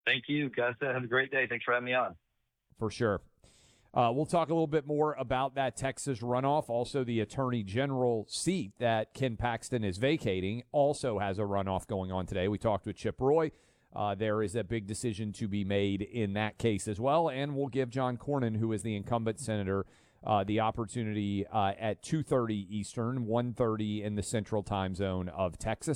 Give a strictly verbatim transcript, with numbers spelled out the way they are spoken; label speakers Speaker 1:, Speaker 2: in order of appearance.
Speaker 1: Thank you, guys. Have a great day. Thanks for having me on.
Speaker 2: For sure. Uh, we'll talk a little bit more about that Texas runoff. Also, the Attorney General seat that Ken Paxton is vacating also has a runoff going on today. We talked with Chip Roy. Uh, there is a big decision to be made in that case as well, and we'll give John Cornyn, who is the incumbent senator, uh, the opportunity uh, at two thirty Eastern, one thirty in the Central Time Zone of Texas.